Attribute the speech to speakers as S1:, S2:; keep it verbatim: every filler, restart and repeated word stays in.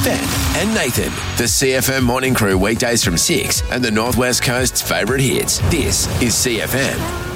S1: Ben and Nathan. The C F M Morning Crew weekdays from six and the Northwest Coast's favourite hits. This is C F M.